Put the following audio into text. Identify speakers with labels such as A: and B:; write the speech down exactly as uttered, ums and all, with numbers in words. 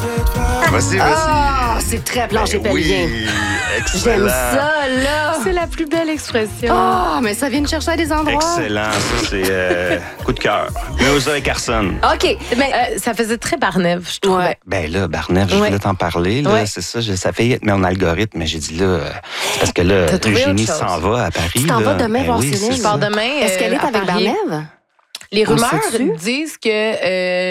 A: Vas-y, vas-y.
B: Ah, c'est très plancher
A: Ben
B: pelvien.
A: Oui, excellent.
B: J'aime ça, là.
C: C'est la plus belle expression.
B: Ah, mais ça vient de chercher à des endroits.
A: Excellent, ça, c'est euh, coup de cœur. Muse et Carson.
B: OK, mais...
C: Euh, ça faisait très Barnève, je trouvais.
B: Ouais.
A: Ben là, Barnève, je
C: Ouais.
A: voulais t'en parler. Là,
C: Ouais.
A: c'est ça, je, ça fait être mon algorithme, mais j'ai dit là, euh, c'est parce que là,
C: T'as trouvé
A: Eugénie
C: autre chose.
A: s'en va à Paris.
B: Tu t'en
A: là.
B: vas demain
A: Ben
B: voir
A: oui,
B: Céline.
A: c'est
C: Je
A: ça.
C: pars demain.
B: Est-ce qu'elle
C: euh,
B: est
C: à
B: avec
C: Paris.
B: Barnève?
C: Les
B: On le
C: rumeurs
B: sait-tu?
C: disent que euh,